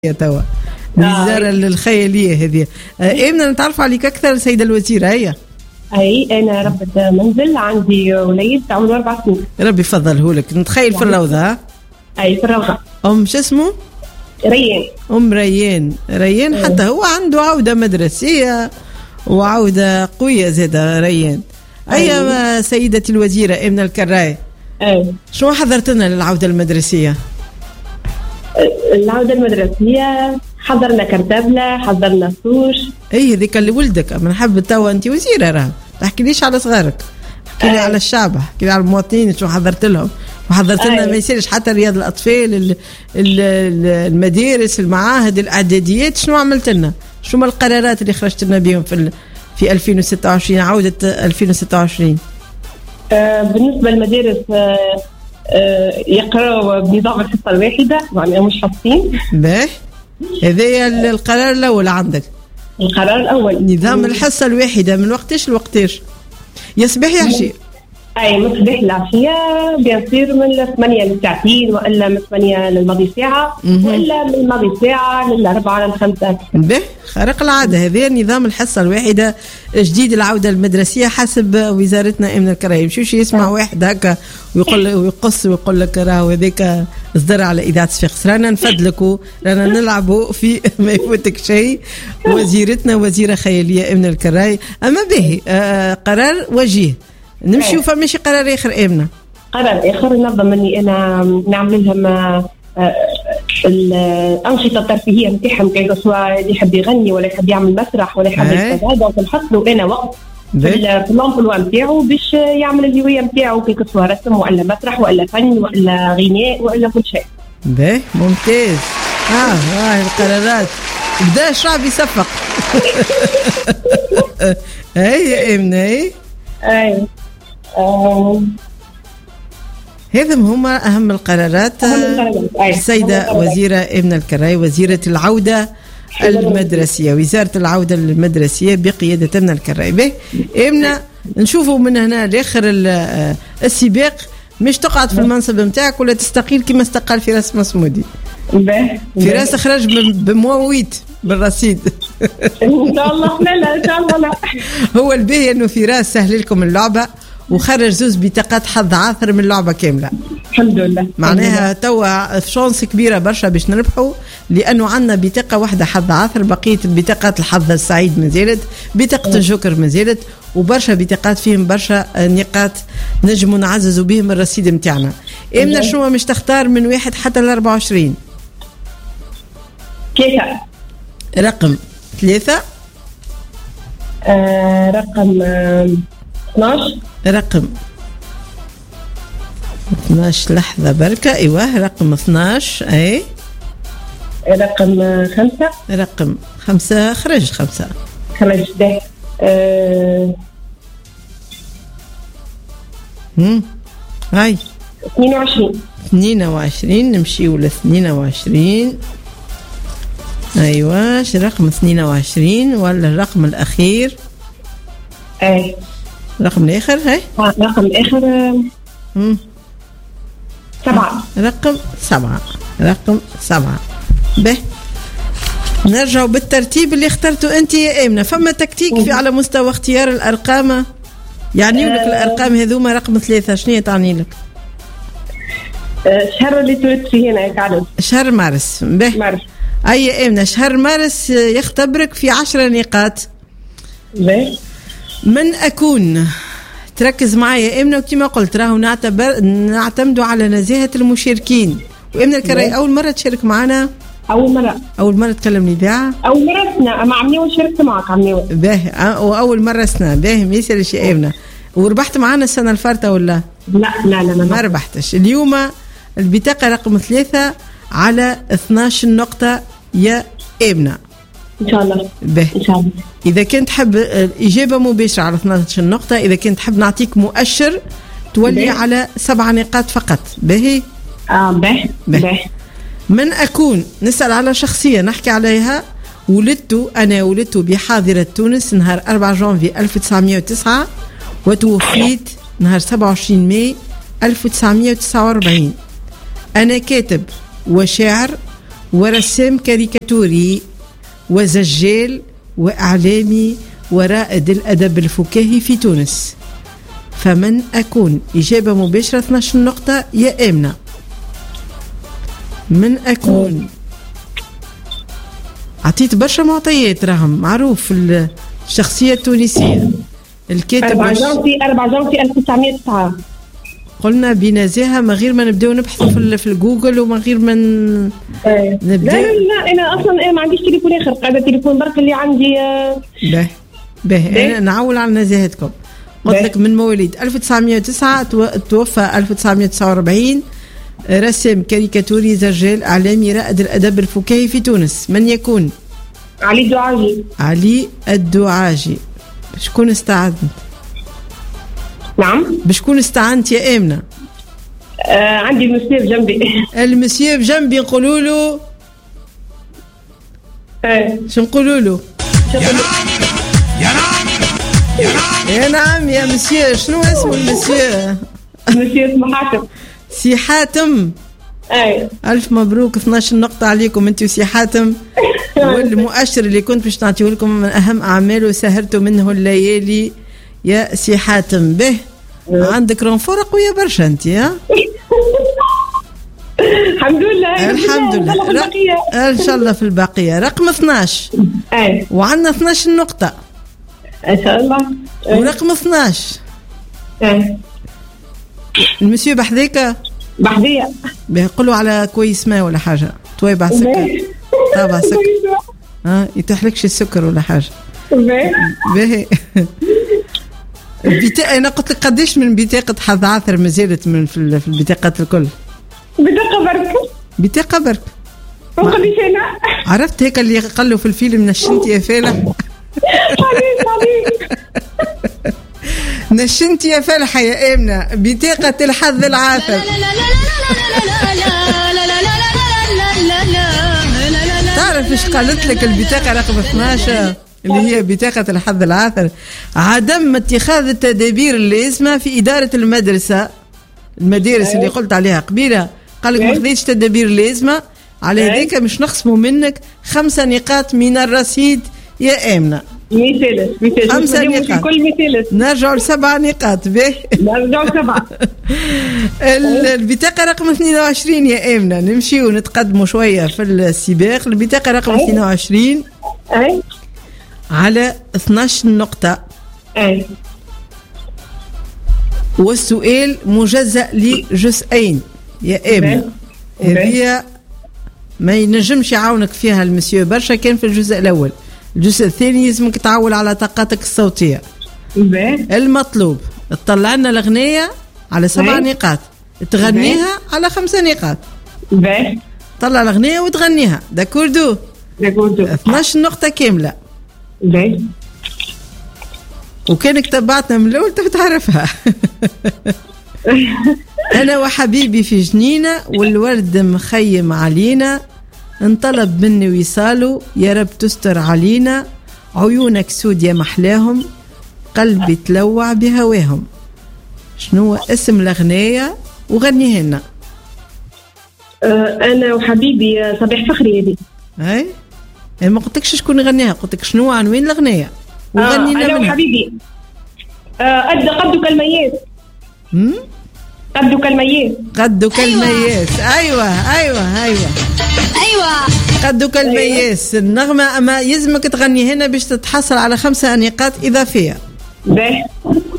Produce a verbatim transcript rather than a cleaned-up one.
توا الوزارة الخيالية هذه. إيمنا نتعرف عليك أكثر سيدة الوزيرة. هيا أي أنا ربة منزل، عندي وليد عمره أربع سنين. ربي يفضله لك. نتخيل في الروضة. أي في الروضة. أم شو اسمه؟ ريان. أم ريان. ريان أي. حتى هو عنده عودة مدرسية وعودة قوية زادة ريان. أي سيدتي الوزيرة إيمنا الكراي. أي. شو حضرت لنا للعودة المدرسية؟ العودة المدرسية حضرنا كرتبلة، حضرنا سوش. اي هذيك اللي ولدك. انا نحب توا انت وزيرة راه تحكي ليش على صغارك، احكي لي على الشعب، احكي لي على المواطنين شو حضرت لهم. وحضرت لنا ما يصيرش حتى رياض الاطفال، ال ال المدارس، المعاهد، الاعداديات. شنو عملت لنا؟ شو ما القرارات اللي خرجت لنا بهم في في ألفين وستة وعشرين، عودة ألفين وستة وعشرين؟ آه بالنسبة للمدارس آه آه يقرأوا بنظام الحصة الواحدة، يعني مش حاصين. باهي هذا القرار الأول عندك. القرار الأول نظام الحصة الواحدة من وقتش لوقتش؟ يصبح يحشي. أي مصباح العشية بيصير من ثمانية للساعتين، وإلا من ثمانية للماضي ساعة، وإلا من الماضي ساعة للأربعة للخمسة. به خارق العادة. هذا نظام الحصة الواحدة جديد، العودة المدرسية حسب وزارتنا إيمنا الكراي. مشوش يسمع واحد هكا ويقول ويقص ويقول لك راهو هذاك إصدار على إذاعة صفاقس. رانا نفدلكوا، رانا نلعبوا في ما يفوتك شيء. وزيرتنا وزيرة خيالية إيمنا الكراي. أما به آه قرار وجيه نمشي وفماشي قرار آخر إيمنا. قرار آخر نظم أني أنا نعمل لهم الأنشطة الترفيهية نتاعهم، كي سواء اللي يحب يغني ولا يحب يعمل مسرح ولا يحب يتغادى، ونحصلوا أنا وقت في الأمبلوا نتاعو باش يعمل الهواية نتاعو، كي سواء رسم ولا مسرح ولا فن ولا غناء ولا كل شيء. باهي ممتاز. اه هاي القرارات بدا الشعب يصفق. هاي إيمنا. هاي أي هذا هما أهم القرارات. السيدة وزيرة إيمنا الكراي، وزيرة العودة المدرسية، وزارة العودة المدرسية بقيادة إيمنا الكراي. به إيمنا نشوفوا من هنا لآخر السباق مش تقعد في المنصب متاعك ولا تستقيل كما استقال فراس مسمودي. فراس خرج بمواويت بالرصيد. إن شاء الله. لا لا إن شاء الله لا. هو الباهي إنه فراس سهل لكم اللعبة وخرج زوز بطاقات حظ عاثر من اللعبة كاملة. الحمد لله. معناها توا شانس كبيرة برشا باش نربحوا، لأنه عندنا بطاقة واحدة حظ عاثر، بقية بطاقات الحظ السعيد مازالت، بطاقة الجوكر مازالت، وبرشا بطاقات فيهم برشا نقاط نجموا نعززوا بهم الرصيد متاعنا. إمنا شنو مش تختار من واحد حتى لأربعة وعشرين؟ ثلاثة. رقم ثلاثة. آه رقم آه اثناش. رقم اثناش لحظة بركة. ايوه رقم اثناش. اي رقم خمسة. رقم خمسة. خرج خمسة. خرج ده. آه هم هاي اثنين وعشرين. اثنين وعشرين. نمشيو ل اثنين وعشرين. ايوه رقم اثنين وعشرين ولا الرقم الاخير؟ اي الرقم الاخر. هاي الرقم الاخر امم سبعة. رقم سبعة. رقم سبعة. به نرجع بالترتيب اللي اخترته انت يا إيمنا. فما تكتيك في على مستوى اختيار الارقام؟ يعني لك الارقام هذوما رقم ثلاثة شنو تعني لك؟ الشهر اللي تولدت فيه هنا يتعلم شهر مارس. به مارس. اي إيمنا شهر مارس يختبرك في عشرة نقاط. به من أكون تركز معايا إيمنا، وكما قلت راهو نعتبر نعتمدوا على نزاهة المشاركين. وإيمنا الكراي أول مرة تشارك معنا؟ أول مرة. أول مرة تكلمني بها؟ أول مرة سنة مع عمي وشاركت معك عمي. باهي وأول مرة سنة. باهي ما يسالش يا إيمنا. وربحت معنا السنة الفارطة ولا؟ لا لا لا, لا. ما ربحتش. اليوم البطاقة رقم ثلاثة على اثناش نقطة يا إيمنا. إن شاء الله. به إن شاء الله. إذا كنت تحب الإجابة مباشرة على اثناش نقطة، إذا كنت تحب نعطيك مؤشر تولي بيه. على سبع نقاط فقط. باهي. آه به به. من أكون نسأل على شخصية نحكي عليها. ولدت أنا ولدت بحاضرة تونس نهار أربعة جانفي ألف وتسعمائة وتسعة، وتوفيت نهار سبعة وعشرين ماي ألف وتسعمائة وتسعة وأربعين. أنا كاتب وشاعر ورسام كاريكاتوري وزجال وإعلامي ورائد الأدب الفكاهي في تونس. فمن أكون؟ إجابة مباشرة اثني عشر نقطة يا آمنة. من أكون؟ عطيت برشا معطيات، راهم معروف الشخصية التونسية الكاتب. أربعة جانفي أربعة جانفي ألف وتسعمائة وتسعة. قلنا بنزاهة من غير ما نبداو نبحثوا في في الجوجل ومن غير ما نبدا. لا لا انا اصلا ما عنديش تليفون اخر، هذا التليفون برك اللي عندي. باهي باهي انا نعول على نزاهتكم. قلت لك من مواليد ألف وتسعمائة وتسعة، توفى ألف وتسعمائة وتسعة وأربعين، رسام كاريكاتوري زجال اعلامي رائد الادب الفكاهي في تونس. من يكون؟ علي الدعاجي. علي الدعاجي. شكون استعانت؟ نعم بشكون استعنت يا آمنة؟ آه عندي المسيو بجنبي. المسيو بجنبي نقولوا له ايه شو نقولوا له؟ يا نعم يا نعم يا نعم يا مسيو. شنو اسمه المسيو؟ المسيو اسمه حاتم. سي حاتم. ايه الف مبروك، اثني عشر نقطة عليكم انت وسي حاتم. والمؤشر اللي كنت باش نعطيه لكم من اهم اعماله سهرتوا منه الليالي يا سي حاتم. به عندك رنفورة قوية برشا انت. ها الحمد لله الحمد لله. ان شاء الله في البقية. رقم اثناش. ايه وعندنا اثناش نقطة ان شاء الله. ورقم اثناش. ايه المسيو بحذيك بحذية. به قولوا على كويس ما ولا حاجة. تويبع سكر طابع سكر. ها يتحلكش السكر ولا حاجة. باهي. البتا... انا قلت لك قديش من بطاقة حظ عاثر ما زالت من في, في البطاقات الكل؟ بطاقة برك. بطاقة برك. وقديش انا؟ عرفت هيك اللي قالوا في الفيلم نشنت يا فالح. حبيب حبيب. نشنت يا فالحة يا آمنة بطاقة الحظ العاثر. تعرف ايش قالت لك البطاقة رقم اثناش اللي هي بطاقة الحظ العاثر؟ عدم اتخاذ التدابير اللازمة في إدارة المدرسة، المدارس اللي قلت عليها قبيلة. قال لك ما خذيتش تدابير لازمة، على هذيك مش نخصموا منك خمسة نقاط من الرصيد يا آمنة. مثالث مثالث خمسة نقاط. كل مثالث. نرجعوا لسبعة نقاط. به نرجعوا سبعة. البطاقة رقم اثنين وعشرين يا آمنة. نمشي ونتقدموا شوية في السباق. البطاقة رقم اثنين وعشرين أي على اثناش نقطة. أي والسؤال مجزأ لجزئين يا آمنة. هذه ما ينجمش يعاونك فيها المسيو برشا كان في الجزء الأول. الجزء الثاني لازمك تعول على طاقتك الصوتية. المطلوب تطلع لنا الأغنية على سبع نقاط، تغنيها على خمسة نقاط. طلع الأغنية وتغنيها. داكوردو داكوردو. اثناش نقطة كاملة. باهي. وكانك تبعتنا من الأول تعرفها. أنا وحبيبي في جنينة والورد مخيم علينا، انطلب مني وصاله يا رب تستر علينا، عيونك سود يا محلاهم قلبي تلوع بهواهم. شنو اسم الأغنية وغنيها لنا؟ أه أنا وحبيبي صباح فخري. هذه أي أنا ما قلتلكش شكون يغنيها، قلتلك شنو عنوان الأغنية وغني لنا. أنا وحبيبي قد قدك المياس. هم قدك المياس. قدك المياس. أيوة أيوة أيوة أيوة قدك المياس. النغمة أما يلزمك تغني هنا باش تتحصل على خمسة نقاط إضافية. باهي.